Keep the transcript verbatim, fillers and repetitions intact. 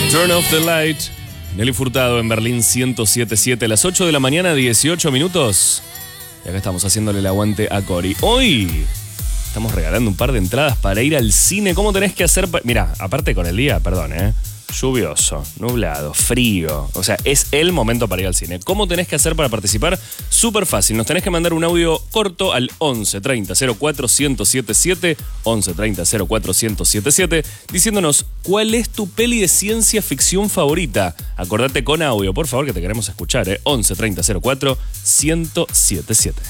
Turn off the light. Nelly Furtado en Berlín ciento siete punto siete, a las ocho de la mañana, dieciocho minutos. Y acá estamos haciéndole el aguante a Cori. Hoy estamos regalando un par de entradas para ir al cine. ¿Cómo tenés que hacer? Pa- Mirá, aparte con el día, perdón, ¿eh? Lluvioso, nublado, frío. O sea, es el momento para ir al cine. ¿Cómo tenés que hacer para participar? Súper fácil. Nos tenés que mandar un audio corto al once treinta cero cuatro ciento setenta y siete, once treinta cero cuatro ciento setenta y siete, diciéndonos cuál es tu peli de ciencia ficción favorita. Acordate con audio, por favor, que te queremos escuchar, ¿eh? once treinta cero cuatro ciento setenta y siete.